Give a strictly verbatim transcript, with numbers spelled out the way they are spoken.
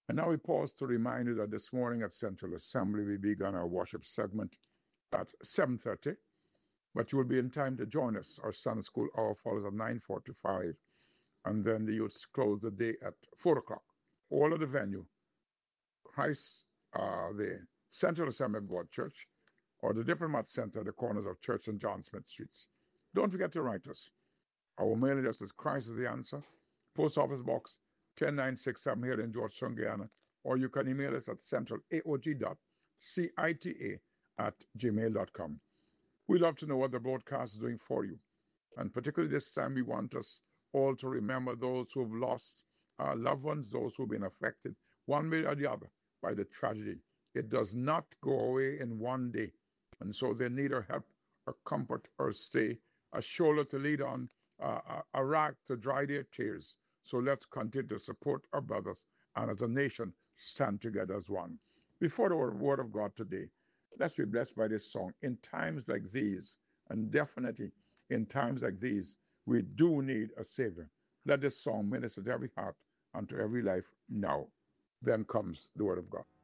And now we pause to remind you that this morning at Central Assembly we began our worship segment at seven thirty, but you will be in time to join us. Our Sunday school hour follows at nine forty-five, and then the youths close the day at four o'clock. All of the venue, Christ, uh, the Central Assembly of God Church, or the Diplomat Center at the corners of Church and John Smith Streets. Don't forget to write us. Our mail address is Christ is the Answer, Post Office Box ten nine six seven here in Georgetown, Guyana, or you can email us at centralaog.cita at gmail dot com. We love to know what the broadcast is doing for you. And particularly this time, we want us all to remember those who have lost uh, loved ones, those who have been affected one way or the other by the tragedy. It does not go away in one day. And so they need our help, our comfort, our stay, a shoulder to lead on, uh, a rag to dry their tears. So let's continue to support our brothers and as a nation stand together as one. Before the word of God today, let's be blessed by this song. In times like these, and definitely in times like these, we do need a Savior. Let this song minister to every heart and to every life now. Then comes the Word of God.